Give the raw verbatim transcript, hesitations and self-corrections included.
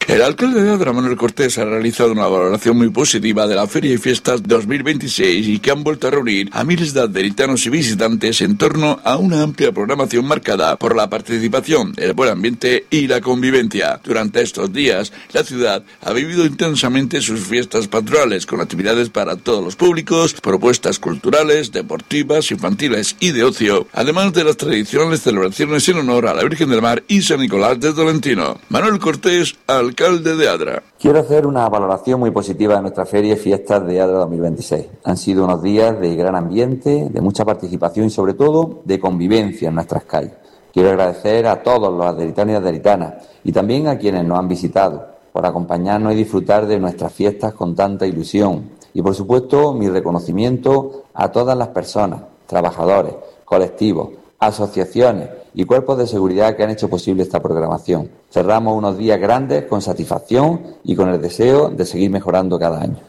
El alcalde de Adra, Manuel Cortés, ha realizado una valoración muy positiva de la Feria y Fiestas dos mil veintiséis y que han vuelto a reunir a miles de aderitanos y visitantes en torno a una amplia programación marcada por la participación, el buen ambiente y la convivencia. Durante estos días, la ciudad ha vivido intensamente sus fiestas patronales con actividades para todos los públicos, propuestas culturales, deportivas, infantiles y de ocio, además de las tradicionales celebraciones en honor a la Virgen del Mar y San Nicolás de Tolentino. Manuel Cortés, alcalde de Adra. Quiero hacer una valoración muy positiva de nuestra Feria y Fiestas de Adra dos mil veintiséis. Han sido unos días de gran ambiente, de mucha participación y sobre todo de convivencia en nuestras calles. Quiero agradecer a todos los aderitanos y aderitanas y también a quienes nos han visitado por acompañarnos y disfrutar de nuestras fiestas con tanta ilusión. Y por supuesto mi reconocimiento a todas las personas, trabajadores, colectivos, asociaciones y cuerpos de seguridad que han hecho posible esta programación. Cerramos unos días grandes con satisfacción y con el deseo de seguir mejorando cada año.